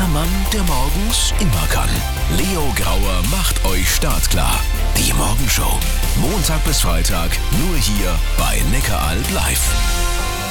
Der Mann, der morgens immer kann. Leo Grauer macht euch startklar. Die Morgenshow. Montag bis Freitag nur hier bei Neckaralb live.